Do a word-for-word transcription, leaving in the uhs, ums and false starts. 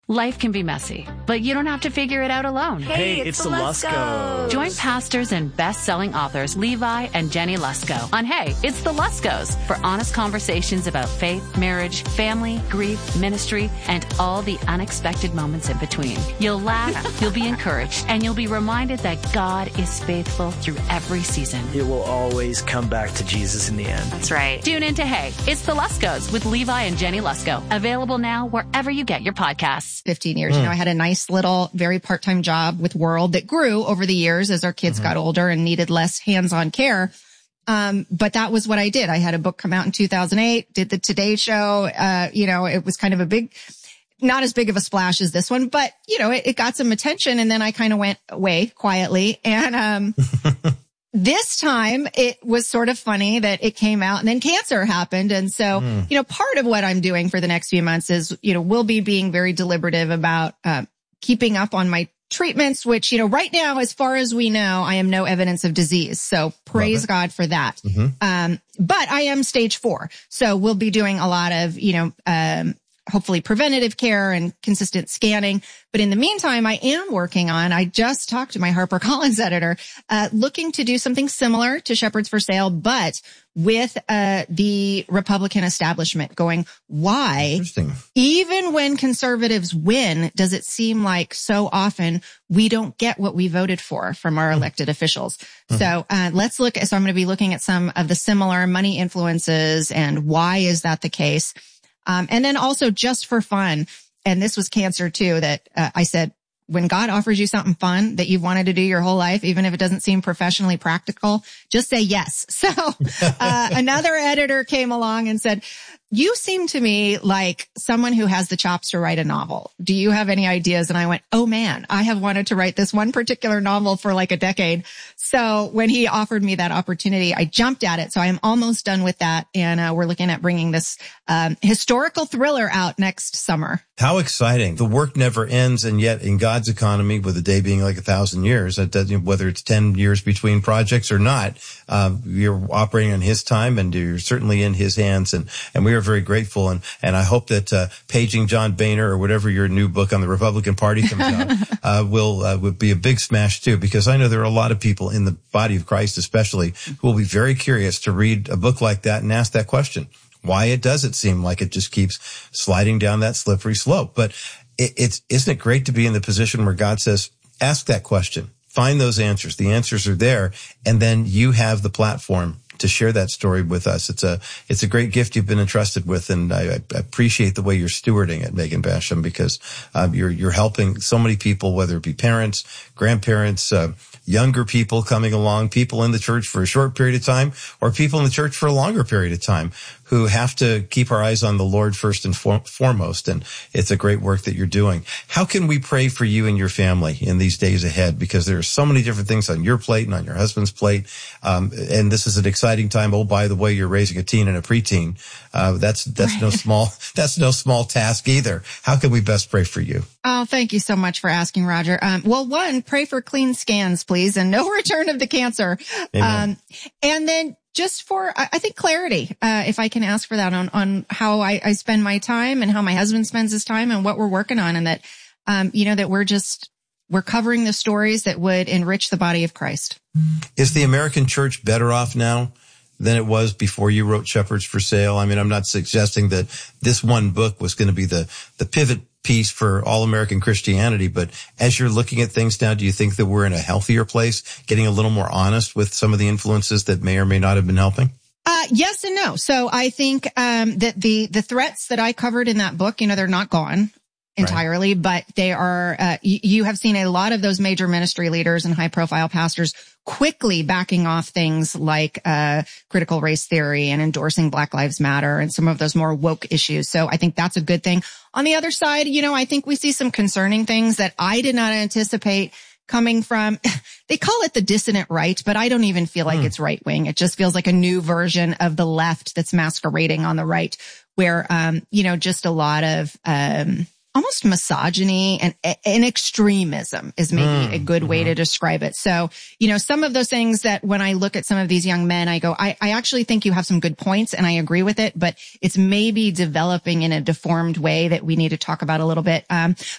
Life can be messy, but you don't have to figure it out alone. Hey, Hey, it's, it's the the Luskos. Join pastors and best-selling authors Levi and Jenny Lusko on Hey, It's the Luskos for honest conversations about faith, marriage, family, grief, ministry, and all the unexpected moments in between. You'll laugh, you'll be encouraged, and you'll be reminded that God is faithful through every season. It will always come back to Jesus in the end. That's right. Tune in to Hey, It's the Luskos with Levi and Jenny Lusko. Available now wherever you get your podcasts. fifteen years. Mm. You know, I had a nice little, very part-time job with World that grew over the years as our kids mm-hmm. got older and needed less hands-on care. Um, but that was what I did. I had a book come out in two thousand eight, did the Today Show. Uh, you know, it was kind of a big, not as big of a splash as this one, but you know, it, it got some attention, and then I kind of went away quietly. And, um, this time it was sort of funny that it came out and then cancer happened. And so, mm. you know, part of what I'm doing for the next few months is, you know, we'll be being very deliberative about, uh, keeping up on my treatments, which, you know, right now, as far as we know, I am no evidence of disease. So praise God for that. Mm-hmm. Um, but I am stage four. So we'll be doing a lot of, you know, um, hopefully preventative care and consistent scanning. But in the meantime, I am working on, I just talked to my HarperCollins editor, uh, looking to do something similar to Shepherds for Sale, but with, uh, the Republican establishment going, why, even when conservatives win, does it seem like so often we don't get what we voted for from our elected mm-hmm. officials? Mm-hmm. So, uh, let's look, so I'm going to be looking at some of the similar money influences and why is that the case? Um, and then also just for fun, and this was cancer too, that uh, I said, when God offers you something fun that you've wanted to do your whole life, even if it doesn't seem professionally practical, just say yes. So uh, another editor came along and said, you seem to me like someone who has the chops to write a novel. Do you have any ideas? And I went, oh man, I have wanted to write this one particular novel for like a decade. So when he offered me that opportunity, I jumped at it. So I am almost done with that. And uh, we're looking at bringing this um, historical thriller out next summer. How exciting. The work never ends. And yet in God's economy, with a day being like a thousand years, that doesn't, whether it's ten years between projects or not, uh, you're operating on his time and you're certainly in his hands. And, and we are very grateful. And, and I hope that, uh, Paging John Boehner or whatever your new book on the Republican Party comes out, uh, will, uh, will be a big smash too, because I know there are a lot of people in the body of Christ, especially, who will be very curious to read a book like that and ask that question. Why it does it seem like it just keeps sliding down that slippery slope? But it, it's, isn't it great to be in the position where God says, ask that question, find those answers. The answers are there. And then you have the platform to share that story with us. It's a, it's a great gift you've been entrusted with. And I, I appreciate the way you're stewarding it, Megan Basham, because, um, you're, you're helping so many people, whether it be parents, grandparents, uh, younger people coming along, people in the church for a short period of time, or people in the church for a longer period of time, who have to keep our eyes on the Lord first and for- foremost. And it's a great work that you're doing. How can we pray for you and your family in these days ahead? Because there are so many different things on your plate and on your husband's plate. Um, and this is an exciting time. Oh, by the way, you're raising a teen and a preteen. Uh, that's, that's right. no small, that's no small task either. How can we best pray for you? Oh, thank you so much for asking, Roger. Um, well, one, pray for clean scans, please, and no return of the cancer. Amen. Um, and then just for, I think, clarity, uh, if I can ask for that on, on how I, I spend my time and how my husband spends his time and what we're working on, and that, um, you know, that we're just, we're covering the stories that would enrich the body of Christ. Is the American church better off now than it was before you wrote Shepherds for Sale? I mean, I'm not suggesting that this one book was going to be the, the pivot piece for all American Christianity, but as you're looking at things now, do you think that we're in a healthier place, getting a little more honest with some of the influences that may or may not have been helping? Uh, yes and no. So I think, um, that the, the threats that I covered in that book, you know, they're not gone entirely, right, but they are, uh, you, you have seen a lot of those major ministry leaders and high profile pastors quickly backing off things like, uh, critical race theory and endorsing Black Lives Matter and some of those more woke issues. So I think that's a good thing. On the other side, you know, I think we see some concerning things that I did not anticipate coming from, they call it the dissident right, but I don't even feel like mm. it's right wing. It just feels like a new version of the left that's masquerading on the right, where, um, you know, just a lot of, um, almost misogyny and, and extremism is maybe mm, a good way mm-hmm. to describe it. So, you know, some of those things that when I look at some of these young men, I go, I, I actually think you have some good points and I agree with it, but it's maybe developing in a deformed way that we need to talk about a little bit. Um,